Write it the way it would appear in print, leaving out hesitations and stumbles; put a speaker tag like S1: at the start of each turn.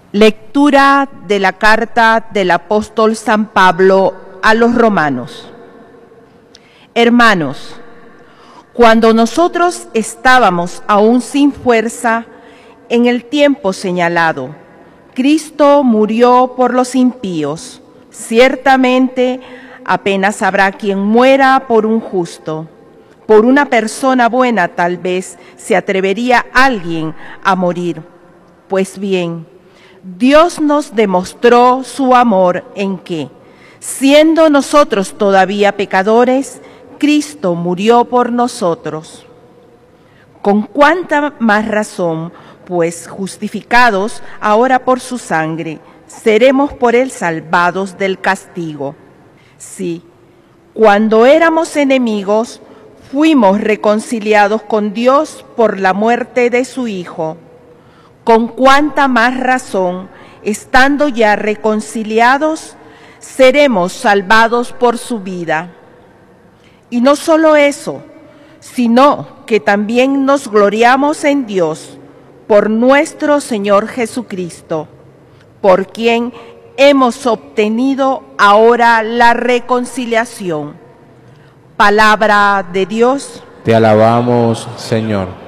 S1: Lectura de la carta del apóstol San Pablo a los romanos. Hermanos, cuando nosotros estábamos aún sin fuerza, en el tiempo señalado, Cristo murió por los impíos. Ciertamente, apenas habrá quien muera por un justo. Por una persona buena tal vez se atrevería alguien a morir. Pues bien, Dios nos demostró su amor en que, siendo nosotros todavía pecadores, Cristo murió por nosotros. Con cuánta más razón, pues justificados ahora por su sangre, seremos por él salvados del castigo. Sí, cuando éramos enemigos, fuimos reconciliados con Dios por la muerte de su Hijo. Con cuánta más razón, estando ya reconciliados, seremos salvados por su vida. Y no solo eso, sino que también nos gloriamos en Dios por nuestro Señor Jesucristo, por quien hemos obtenido ahora la reconciliación. Palabra de Dios.
S2: Te alabamos, Señor.